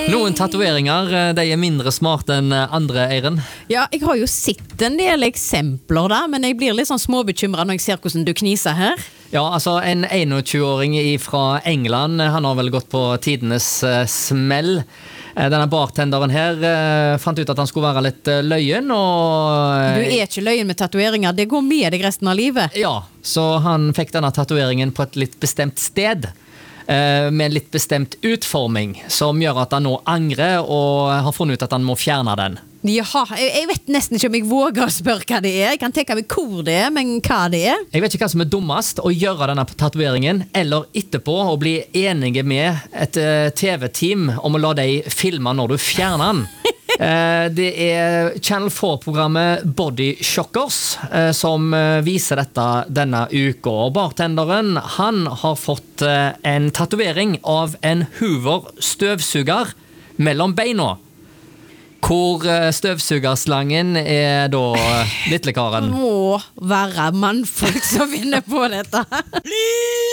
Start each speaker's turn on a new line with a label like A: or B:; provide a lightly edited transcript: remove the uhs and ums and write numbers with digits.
A: Noen tatoveringer, de mindre smart enn andre, Eiren.
B: Ja, jeg har jo sett en del eksempler da, men jeg blir litt sånn småbekymret når jeg ser hvordan du kniser her.
A: Ja, altså en 21-åring fra England, han har vel gått på tidenes smell. Denne bartenderen her fant ut at han skulle være litt løyen, og...
B: Du er ikke løyen med tatoveringer, det går med deg resten av livet.
A: Ja, så han fikk denne tatoveringen på et litt bestemt sted, med en litt bestemt utforming, som gjør at han nå angrer og har funnet ut at han må fjerne den.
B: Jaha, jeg vet nesten ikke om jeg våger å spørre hva det er. Jeg kan tenke meg hvor det er, men hva det er.
A: Jeg vet ikke hva som er dummest, å gjøre denne tatoveringen, eller etterpå å bli enige med et TV-team om å la deg filme når du fjerner den. Det er Channel 4-programmet Body Shockers som viser dette denne uka. Og bartenderen, han har fått en tatovering av en Hoover støvsuger mellom beina. Hvor støvsugerslangen er da lille karen.
B: Må være mannfolk som vinner på dette.